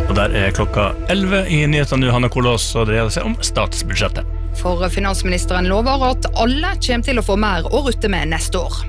Og der klokka 11 I nyhetene nå, Hanne Kolås, og det dreier seg om statsbudsjettet. For finansministeren lover at alle kommer til å få mer å rutte med neste år.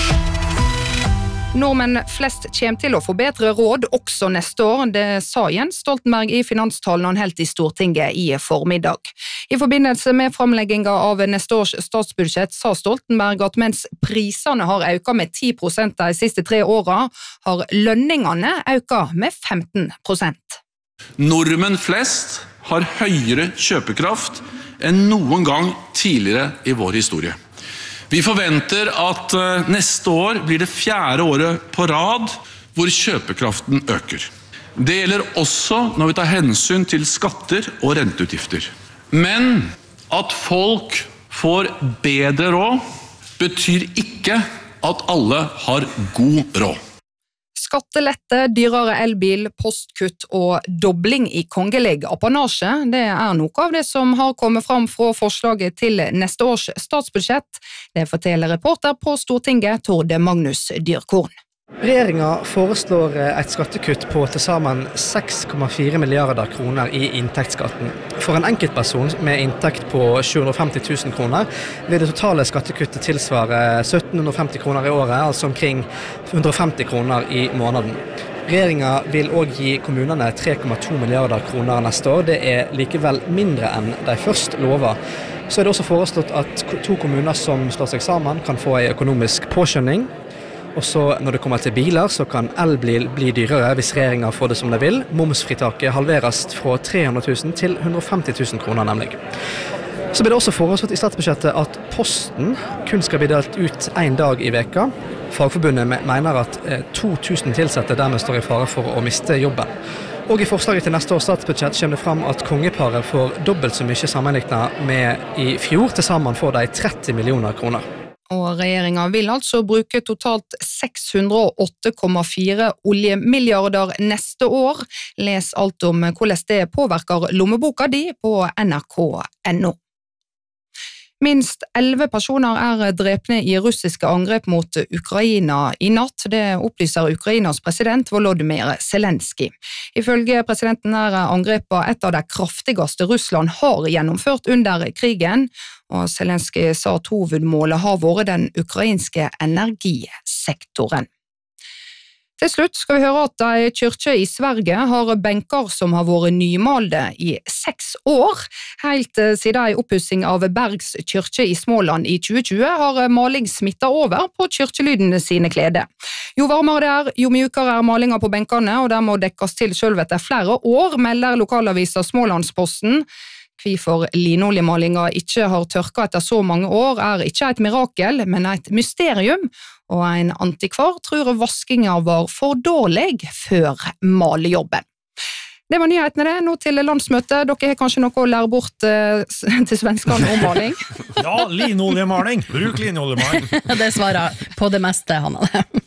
Nordmenn flest kommer til å få bedre råd også neste år, det sa Jens Stoltenberg I finanstalen han helt I Stortinget I formiddag. I forbindelse med framleggingen av neste års statsbudsjett sa Stoltenberg at mens prisene har økt med 10% de siste 3 årene, har lønningene økt med 15%. Nordmenn flest har høyere kjøpekraft enn noen gang tidligere I vår historie. Vi forventer at neste år blir det 4. året på rad hvor kjøpekraften øker. Det gjelder også når vi tar hensyn til skatter og renteutgifter. Men at folk får bedre råd betyr ikke at alle har god råd. Skattelette, dyrere elbil, postkutt og dobling I kongelig apanasje, det noe av det som har kommet fram fra forslaget til neste års statsbudsjett. Det forteller reporter på Stortinget, Tord Magnus Dyrkorn. Regjeringen foreslår et skattekutt på til sammen 6,4 milliarder kroner I inntektsskatten. For en enkeltperson med inntekt på 750 000 kroner vil det totale skattekuttet tilsvare 1750 kroner I året, altså omkring 150 kroner I måneden. Regjeringen vil også gi kommunene 3,2 milliarder kroner neste år. Det likevel mindre enn de først lover. Så det også foreslått at 2 kommuner som slår seg sammen kan få en økonomisk påskjønning. Og så når det kommer til biler, så kan elbil bli dyrere hvis regjeringen får det som de vil. Momsfritaket halveres fra 300 000 til 150 000 kroner nemlig. Så blir det også foreslått I statsbudsjettet at posten kun skal bli delt ut 1 dag I veka. Fagforbundet mener at 2000 tilsatte dermed står I fare for å miste jobben. Og I forslaget til neste års statsbudsjett kommer det fram at kongeparet får dobbelt så mye sammenlignet med I fjor. Til sammen får de 30 millioner kroner. Og regjeringen vil altså bruke totalt 608,4 oljemilliarder neste år. Les alt om hvordan det påvirker lommeboka di på nrk.no. Minst 11 personer drepne I russiske angrep mot Ukraina I natt. Det opplyser Ukrainas president Volodymyr Zelensky. Ifølge presidenten angrepet et av de kraftigste Russland har gjennomført under krigen, og Zelensky sa at hovedmålet har vært den ukrainske energisektoren. Til slutt skal vi høre at en kyrkje I Sverige har benker som har vært nymalde I 6 år. Helt siden en oppussing av Bergs kyrkje I Småland I 2020 har maling smittet over på kyrkjelydene sine klede. Jo varmere det jo mjukere malinga på benkene, og det må dekkes til selv etter flere år, melder lokalavisa Smålandsposten. Hvorfor linoljemalinga ikke har tørket etter så mange år ikke et mirakel, men et mysterium, og en antikvar tror vaskinga var for dårlig før malejobben. Det var nyhetene det, nå til landsmøtet. Dere har kanskje noe å lære bort til svenskene om maling? Ja, linoljemaling. Bruk linoljemaling. Det svarer på det meste, Hanna.